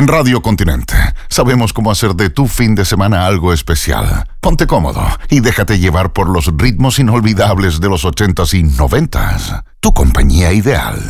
En Radio Continente sabemos cómo hacer de tu fin de semana algo especial. Ponte cómodo y déjate llevar por los ritmos inolvidables de los 80s y 90s. Tu compañía ideal.